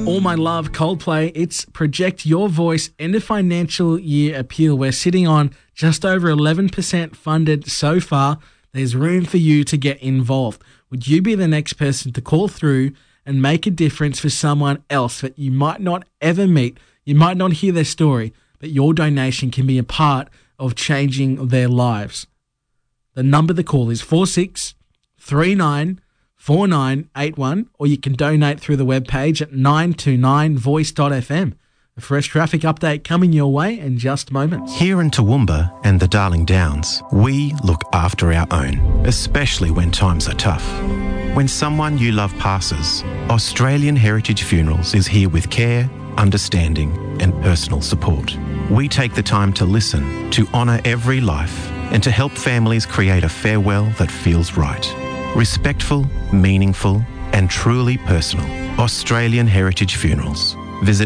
All My Love, Coldplay. It's Project Your Voice End of Financial Year Appeal. We're sitting on just over 11% funded so far. There's room for you to get involved. Would you be the next person to call through and make a difference for someone else that you might not ever meet? You might not hear their story, but your donation can be a part of changing their lives. The number to call is 46394981, or you can donate through the webpage at 929voice.fm. A fresh traffic update coming your way in just moments. Here in Toowoomba and the Darling Downs, we look after our own, especially when times are tough. When someone you love passes, Australian Heritage Funerals is here with care, understanding and personal support. We take the time to listen, to honour every life and to help families create a farewell that feels right. Respectful, meaningful and truly personal. Australian Heritage Funerals. Visit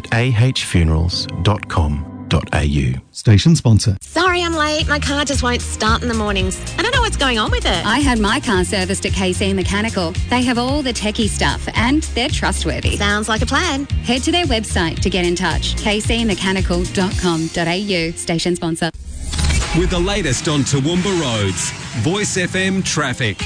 ahfunerals.com.au. Station sponsor. Sorry I'm late. My car just won't start in the mornings. I don't know what's going on with it. I had my car serviced at KC Mechanical. They have all the techie stuff and they're trustworthy. Sounds like a plan. Head to their website to get in touch. kcmechanical.com.au. Station sponsor. With the latest on Toowoomba roads, Voice FM traffic.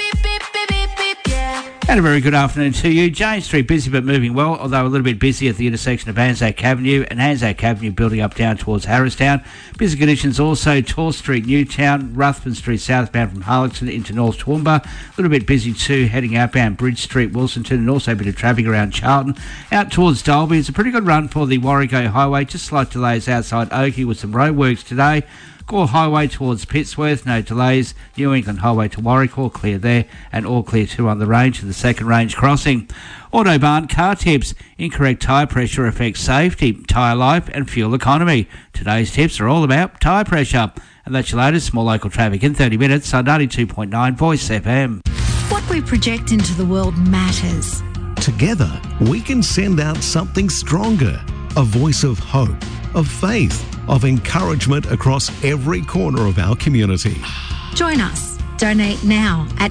And a very good afternoon to you. James Street busy but moving well, although a little bit busy at the intersection of Anzac Avenue and Anzac Avenue building up down towards Harristown. Busy conditions also Tor Street, Newtown, Ruthven Street southbound from Harlington into North Toowoomba. A little bit busy too heading outbound Bridge Street, Wilsonton, and also a bit of traffic around Charlton. Out towards Dalby, it's a pretty good run for the Warrego Highway. Just slight delays outside Oakey with some roadworks today. Gore Highway towards Pittsworth, no delays. New England Highway to Warwick, all clear there, and all clear too on the range to the second range crossing. Autobahn car tips. Incorrect tyre pressure affects safety, tyre life and fuel economy. Today's tips are all about tyre pressure. And that's your latest more local traffic in 30 minutes on 92.9 Voice FM. What we project into the world matters. Together, we can send out something stronger. A voice of hope, of faith, of encouragement across every corner of our community. Join us. Donate now at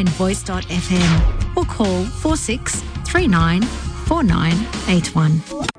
929voice.fm or call 46394981.